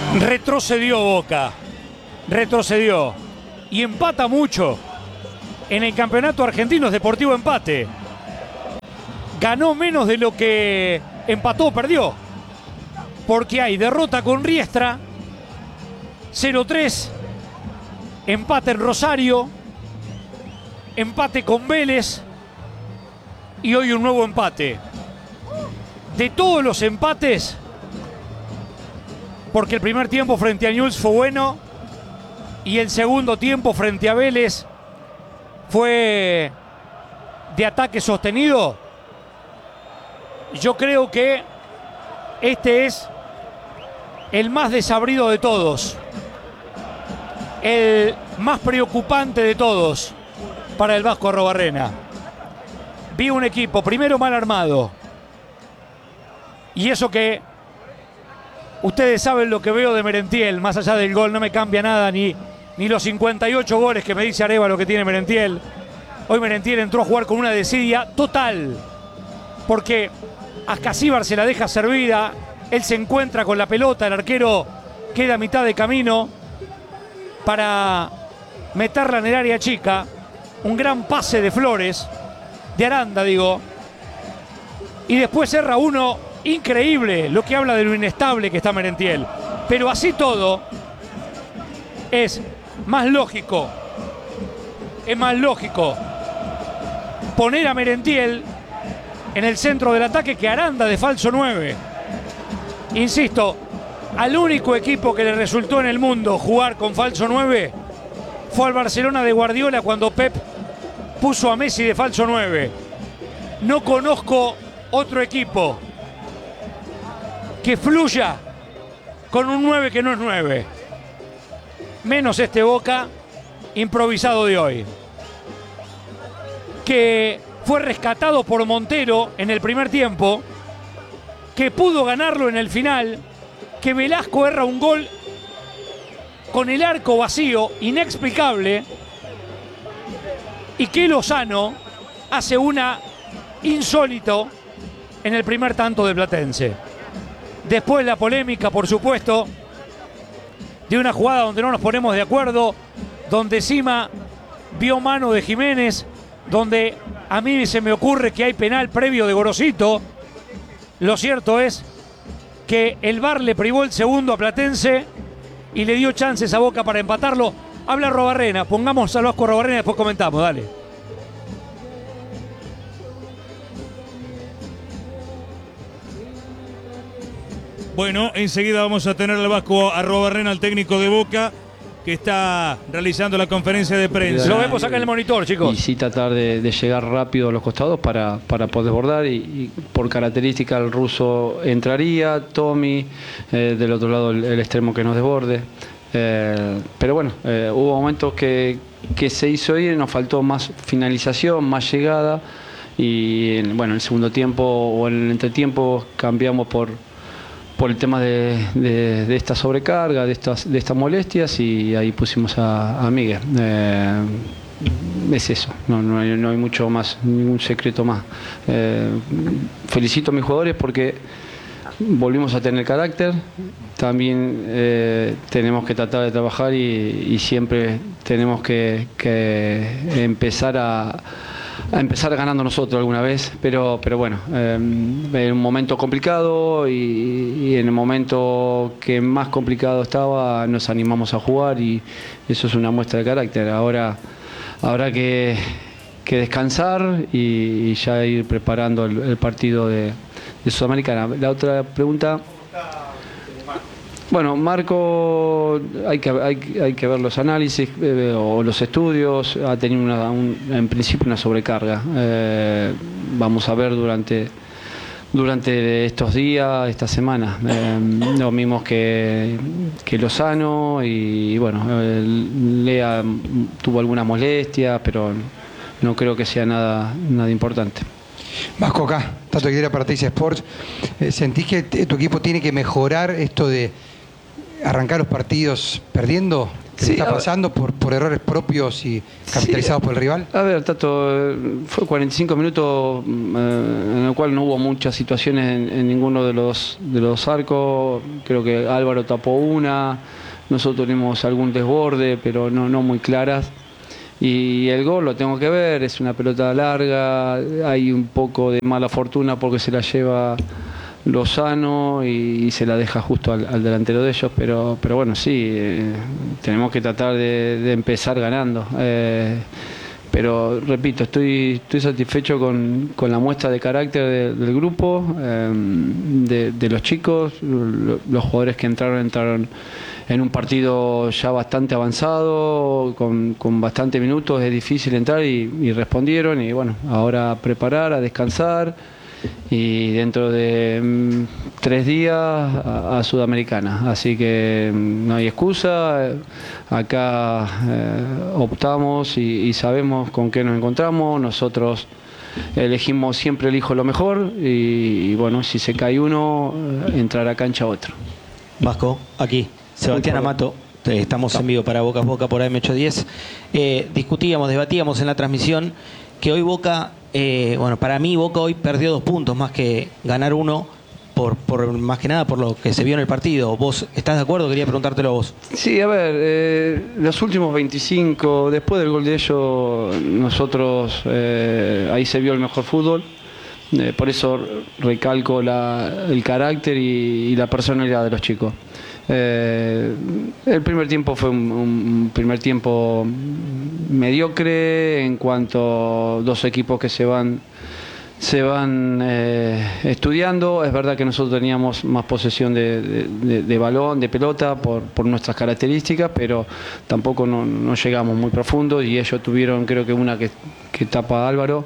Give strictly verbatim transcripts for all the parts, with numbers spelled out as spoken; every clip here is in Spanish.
Retrocedió Boca, retrocedió y empata mucho. En el campeonato argentino es Deportivo empate. Ganó menos de lo que empató o perdió. Porque hay derrota con Riestra, cero tres, empate en Rosario, empate con Vélez y hoy un nuevo empate. De todos los empates, porque el primer tiempo frente a Newell's fue bueno y el segundo tiempo frente a Vélez fue de ataque sostenido. Yo creo que este es el más desabrido de todos, el más preocupante de todos para el Vasco Arrobarrena. Vi un equipo primero mal armado, y eso que ustedes saben lo que veo de Merentiel, más allá del gol no me cambia nada, ni, ni los cincuenta y ocho goles que me dice Arévalo que tiene Merentiel. Hoy Merentiel entró a jugar con una desidia total, porque Ascasíbar se la deja servida, él se encuentra con la pelota, el arquero queda a mitad de camino para meterla en el área chica, un gran pase de Flores, de Aranda digo, y después erra uno increíble, lo que habla de lo inestable que está Merentiel. Pero así todo, es más lógico, es más lógico poner a Merentiel en el centro del ataque que Aranda de falso nueve. Insisto, al único equipo que le resultó en el mundo jugar con falso nueve fue al Barcelona de Guardiola cuando Pep puso a Messi de falso nueve. No conozco otro equipo que fluya con un nueve que no es nueve. Menos este Boca improvisado de hoy, que fue rescatado por Montero en el primer tiempo, que pudo ganarlo en el final, que Velasco erra un gol con el arco vacío, inexplicable, y que Lozano hace una insólito en el primer tanto de Platense. Después la polémica, por supuesto, de una jugada donde no nos ponemos de acuerdo, donde Sima vio mano de Jiménez, donde a mí se me ocurre que hay penal previo de Gorosito. Lo cierto es que el V A R le privó el segundo a Platense y le dio chances a Boca para empatarlo. Habla Arrobarrena, pongamos al Vasco Arrobarrena y después comentamos, dale. Bueno, enseguida vamos a tener al Vasco Arrobarrena, el técnico de Boca, que está realizando la conferencia de prensa. Lo vemos acá en el monitor, chicos. Y sí tratar de, de llegar rápido a los costados para, para poder desbordar y, y por característica el ruso entraría, Tommy, eh, del otro lado el, el extremo que nos desborde. Eh, pero bueno, eh, hubo momentos que, que se hizo ir, nos faltó más finalización, más llegada y bueno, en el segundo tiempo o en el entretiempo cambiamos por... por el tema de, de, de esta sobrecarga, de estas, de estas molestias, y ahí pusimos a, a Miguel. Eh, es eso, no, no, hay, no hay mucho más, ningún secreto más. Eh, felicito a mis jugadores porque volvimos a tener carácter, también eh, tenemos que tratar de trabajar y, y siempre tenemos que, que empezar a... a empezar ganando nosotros alguna vez, pero, pero bueno, eh, en un momento complicado y, y en el momento que más complicado estaba nos animamos a jugar y eso es una muestra de carácter. Ahora habrá que, que descansar y, y ya ir preparando el, el partido de, de Sudamericana. La otra pregunta... Bueno, Marco, hay que, hay, hay que ver los análisis eh, o los estudios, ha tenido una, un, en principio una sobrecarga. Eh, vamos a ver durante, durante estos días, esta semana, eh, lo mismo que, que Lozano y, y bueno, eh, Lea tuvo algunas molestias, pero no creo que sea nada, nada importante. Vasco, acá, Tato Aguilera para Teis Sports. Eh, ¿Sentís que tu equipo tiene que mejorar esto de arrancar los partidos perdiendo? que Sí, le está a- pasando por, por errores propios y capitalizados Sí, por el rival? A ver, Tato, eh, fue cuarenta y cinco minutos mm, eh, en el cual no hubo muchas situaciones en, en ninguno de los, de los arcos. Creo que Álvaro tapó una, nosotros tuvimos algún desborde, pero no, no muy claras. Y el gol lo tengo que ver, es una pelota larga, hay un poco de mala fortuna porque se la lleva Lozano y, y se la deja justo al, al delantero de ellos, pero, pero bueno, sí, eh, tenemos que tratar de, de empezar ganando. Eh, pero repito, estoy, estoy satisfecho con, con la muestra de carácter de- del grupo, eh, de, de los chicos, lo- los jugadores que entraron, entraron en un partido ya bastante avanzado, con, con bastantes minutos, es difícil entrar y, y respondieron, y bueno, ahora a preparar, a descansar, y dentro de mm, tres días a, a Sudamericana, así que mm, no hay excusa. Acá eh, optamos y, y sabemos con qué nos encontramos. Nosotros elegimos, siempre elijo lo mejor, y, y bueno, si se cae uno, eh, entrará a cancha otro. Vasco, aquí, Sebastián Amato, eh, estamos en vivo para Boca a Boca por A M ocho diez. Eh, discutíamos, debatíamos en la transmisión que hoy Boca, eh, bueno, para mí Boca hoy perdió dos puntos más que ganar uno, por, por más que nada por lo que se vio en el partido. ¿Vos estás de acuerdo? Quería preguntártelo a vos. Sí, a ver, eh, los últimos veinticinco, después del gol de ellos, nosotros, eh, ahí se vio el mejor fútbol. Eh, por eso recalco la, el carácter y, y la personalidad de los chicos. Eh, el primer tiempo fue un, un primer tiempo mediocre en cuanto a dos equipos que se van se van eh, estudiando. Es verdad que nosotros teníamos más posesión de, de, de, de balón, de pelota por, por nuestras características, pero tampoco no, no llegamos muy profundo, y ellos tuvieron, creo que una que, que tapa a Álvaro.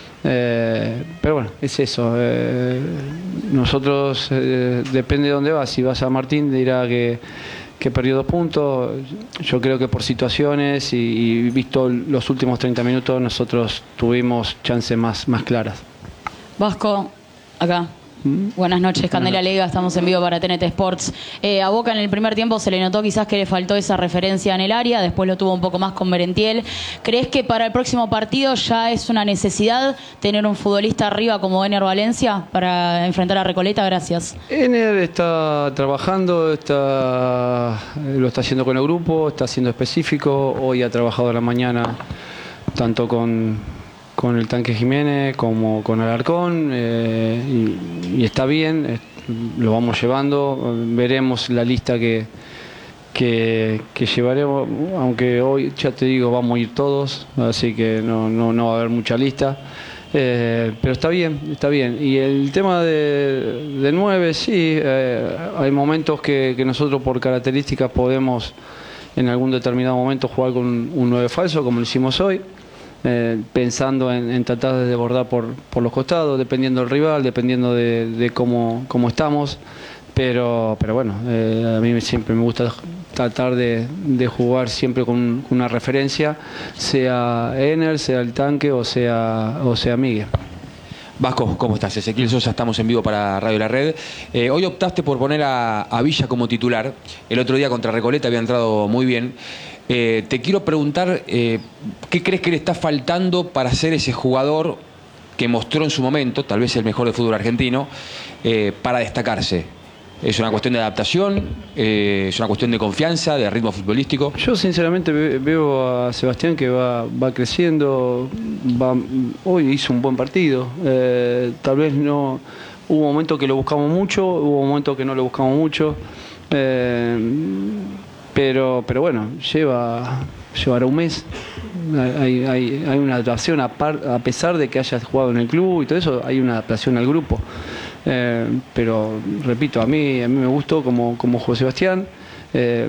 Eh, pero bueno, es eso. Eh, nosotros, eh, depende de dónde vas. Si vas a Martín, dirá que, que perdió dos puntos. Yo creo que por situaciones y, y visto los últimos treinta minutos, nosotros tuvimos chances más, más claras. Vasco, acá. Buenas noches, Candela Lega, estamos en vivo para T N T Sports. Eh, a Boca en el primer tiempo se le notó quizás que le faltó esa referencia en el área, después lo tuvo un poco más con Merentiel. ¿Crees que para el próximo partido ya es una necesidad tener un futbolista arriba como Ener Valencia para enfrentar a Recoleta? Gracias. Ener está trabajando, está, lo está haciendo con el grupo, está siendo específico. Hoy ha trabajado a la mañana tanto con... con el Tanque Jiménez como con Alarcón, eh, y, y está bien, eh, lo vamos llevando, veremos la lista que, que, que llevaremos, aunque hoy ya te digo vamos a ir todos, así que no, no, no va a haber mucha lista, eh, pero está bien, está bien. Y el tema de, de nueve, sí, eh, hay momentos que, que nosotros por características podemos en algún determinado momento jugar con un nueve falso, como lo hicimos hoy. Eh, pensando en, en tratar de desbordar por, por los costados, dependiendo del rival, dependiendo de, de cómo, cómo estamos, pero, pero bueno, eh, a mí siempre me gusta tratar de, de jugar siempre con una referencia, sea Ener, sea el Tanque o sea, o sea Miguel. Vasco, ¿cómo estás? Ezequiel Sosa, estamos en vivo para Radio La Red. Eh, hoy optaste por poner a, a Villa como titular. El otro día contra Recoleta había entrado muy bien. Eh, te quiero preguntar, eh, ¿qué crees que le está faltando para ser ese jugador que mostró en su momento, tal vez el mejor del fútbol argentino, eh, para destacarse? ¿Es una cuestión de adaptación? Eh, ¿Es una cuestión de confianza, de ritmo futbolístico? Yo sinceramente ve- veo a Sebastián que va, va creciendo, va, hoy hizo un buen partido, eh, tal vez no, hubo momentos que lo buscamos mucho, hubo momentos que no lo buscamos mucho, eh, pero, pero bueno, lleva, llevará un mes, hay, hay, hay una adaptación, a, par, a pesar de que hayas jugado en el club y todo eso, hay una adaptación al grupo. Eh, pero repito, a mí, a mí me gustó como, como jugó Sebastián. Eh,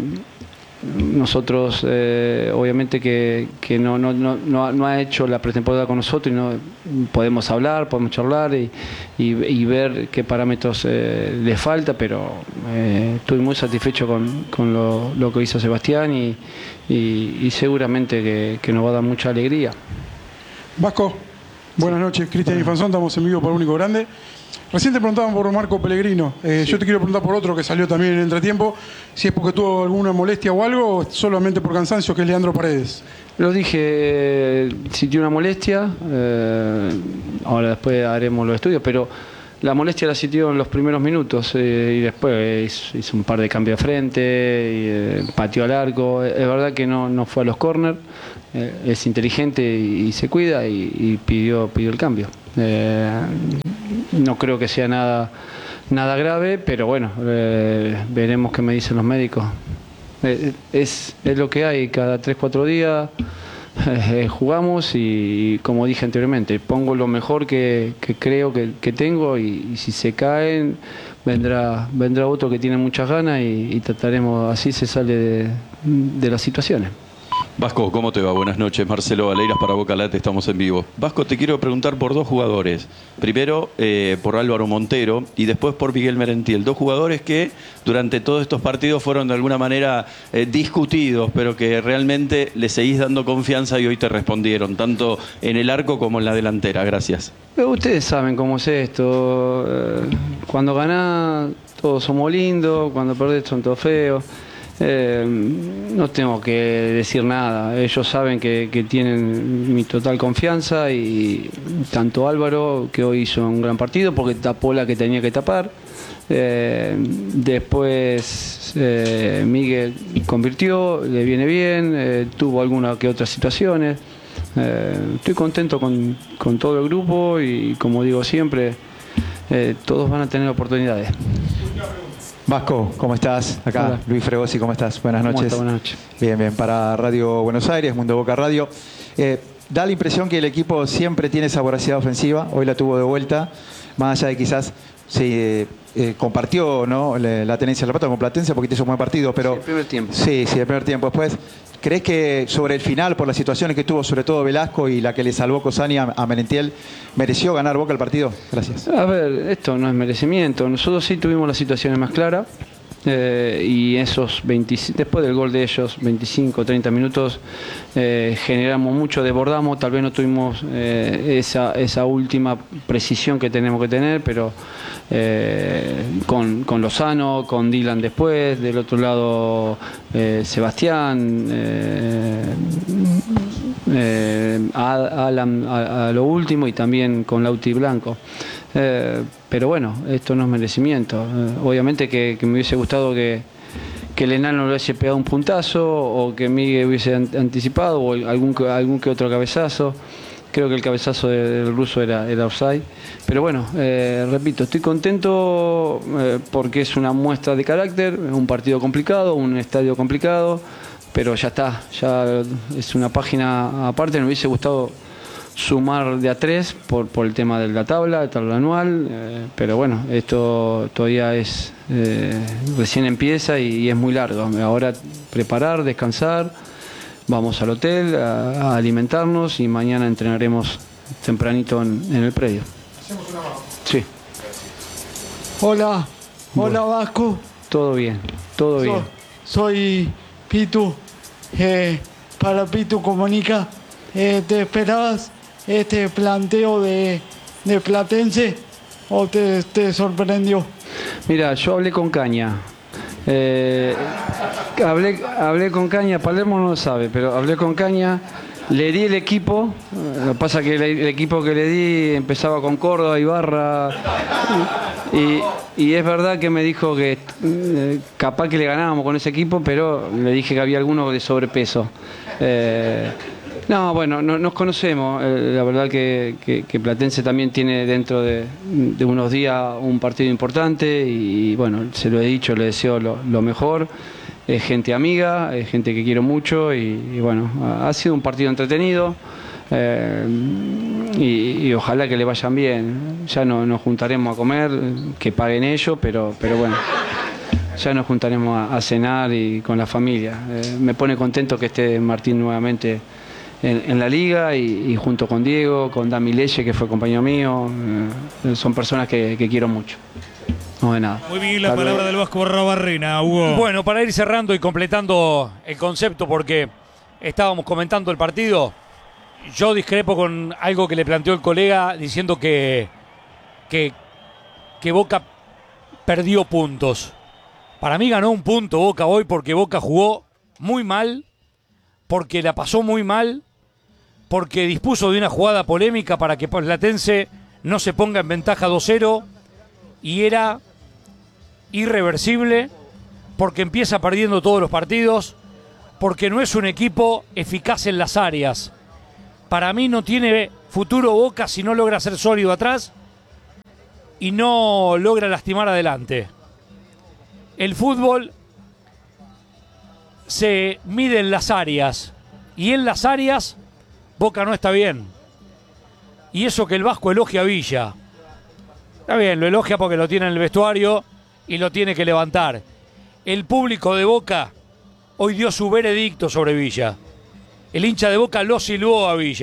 nosotros, eh, obviamente que, que no, no, no, no ha hecho la pretemporada con nosotros y no podemos hablar, podemos charlar y, y, y ver qué parámetros eh, le falta, pero eh, estoy muy satisfecho con, con lo, lo que hizo Sebastián y, y, y seguramente que, que nos va a dar mucha alegría. Vasco, buenas noches, Cristian Infanzón, estamos en vivo por Único Grande. Recién te preguntaban por Marco Pellegrino. Eh, sí. Yo te quiero preguntar por otro que salió también en el entretiempo. Si es porque tuvo alguna molestia o algo, o solamente por cansancio, que es Leandro Paredes. Lo dije, eh, si tiene una molestia, eh, ahora después haremos los estudios, pero la molestia la sintió en los primeros minutos eh, y después hizo, hizo un par de cambios de frente, y, eh, pateó al arco. Es verdad que no, no fue a los corners, eh, es inteligente y, y se cuida y, y pidió, pidió el cambio. Eh, no creo que sea nada, nada grave, pero bueno, eh, veremos qué me dicen los médicos. Eh, es, es lo que hay, cada tres cuatro días eh, jugamos y, como dije anteriormente, pongo lo mejor que, que creo que, que tengo y, y si se caen vendrá, vendrá otro que tiene muchas ganas y, y trataremos, así se sale de, de las situaciones. Vasco, ¿cómo te va? Buenas noches. Marcelo Valeiras para Boca Late, estamos en vivo. Vasco, te quiero preguntar por dos jugadores. Primero, eh, por Álvaro Montero y después por Miguel Merentiel. Dos jugadores que durante todos estos partidos fueron de alguna manera eh, discutidos, pero que realmente le seguís dando confianza y hoy te respondieron, tanto en el arco como en la delantera. Gracias. Pero ustedes saben cómo es esto. Cuando ganás, todos somos lindos. Cuando perdés, son todos feos. Eh, no tengo que decir nada, ellos saben que, que tienen mi total confianza y tanto Álvaro, que hoy hizo un gran partido porque tapó la que tenía que tapar, eh, después eh, Miguel convirtió, le viene bien, eh, tuvo algunas que otras situaciones, eh, estoy contento con, con todo el grupo y como digo siempre, eh, todos van a tener oportunidades. Vasco, ¿cómo estás? Acá, Hola. Luis Fregosi, ¿cómo estás? Buenas noches. ¿Cómo estás? Buenas noches. Bien, bien, para Radio Buenos Aires, Mundo Boca Radio. Eh, da la impresión que el equipo siempre tiene esa voracidad ofensiva, hoy la tuvo de vuelta, más allá de quizás se eh, eh, compartió, ¿no?, la, la tenencia del Pato con Platense porque hizo un buen partido, pero... Sí, el primer tiempo. Sí, sí, el primer tiempo. Después, ¿crees que sobre el final, por las situaciones que tuvo, sobre todo Velasco y la que le salvó Cosani a, a Merentiel, mereció ganar Boca el partido? Gracias. A ver, esto no es merecimiento. Nosotros sí tuvimos las situaciones más claras eh, y esos veinte, después del gol de ellos, veinticinco, treinta minutos, eh, generamos mucho, desbordamos. Tal vez no tuvimos eh, esa, esa última precisión que tenemos que tener, pero eh, con, con Lozano, con Dylan después, del otro lado eh, Sebastián, eh, eh, Alan a, a lo último y también con Lauti Blanco. Eh, pero bueno, esto no es merecimiento. Eh, obviamente que, que me hubiese gustado que, que el enano le hubiese pegado un puntazo o que Miguel hubiese anticipado o algún, algún que otro cabezazo. Creo que el cabezazo del ruso era, era offside. Pero bueno, eh, repito, estoy contento eh, porque es una muestra de carácter, un partido complicado, un estadio complicado, pero ya está, ya es una página aparte. Me hubiese gustado sumar de a tres por, por el tema de la tabla, de tabla anual, eh, pero bueno, esto todavía es eh, recién empieza y, y es muy largo. Ahora preparar, descansar, vamos al hotel a, a alimentarnos y mañana entrenaremos tempranito en, en el predio. Hacemos una mano. Sí. Hola, hola Vasco. Todo bien, todo So, bien. soy Pitu, eh, para Pitu Comunica. Eh, ¿Te esperabas este planteo de, de Platense o te, te sorprendió? Mira, yo hablé con Caña. Eh, hablé, hablé con Caña, Palermo no lo sabe, pero hablé con Caña, le di el equipo. Lo que pasa es que el, el equipo que le di empezaba con Córdoba, Ibarra, y, y es verdad que me dijo que eh, capaz que le ganábamos con ese equipo, pero le dije que había algunos de sobrepeso. Eh, No, bueno, no, nos conocemos. Eh, la verdad que, que, que Platense también tiene dentro de, de unos días un partido importante y, bueno, se lo he dicho, le deseo lo, lo mejor. Es gente amiga, es gente que quiero mucho y, y bueno, ha, ha sido un partido entretenido eh, y, y ojalá que le vayan bien. Ya no, nos juntaremos a comer, que paguen ellos, pero, pero bueno. Ya nos juntaremos a, a cenar y con la familia. Eh, me pone contento que esté Martín nuevamente En, en la liga y, y junto con Diego, con Dami Leye, que fue compañero mío, eh, son personas que, que quiero mucho. No de nada. Muy bien la palabra del Vasco Barrena, Hugo. Bueno, para ir cerrando y completando el concepto, porque estábamos comentando el partido, yo discrepo con algo que le planteó el colega diciendo que, que que Boca perdió puntos. Para mí ganó un punto Boca hoy porque Boca jugó muy mal, porque la pasó muy mal, porque dispuso de una jugada polémica para que Platense no se ponga en ventaja dos cero y era irreversible, porque empieza perdiendo todos los partidos, porque no es un equipo eficaz en las áreas. Para mí no tiene futuro Boca si no logra ser sólido atrás y no logra lastimar adelante. El fútbol se mide en las áreas y en las áreas Boca no está bien. Y eso que el Vasco elogia a Villa. Está bien, lo elogia porque lo tiene en el vestuario y lo tiene que levantar. El público de Boca hoy dio su veredicto sobre Villa. El hincha de Boca lo silbó a Villa.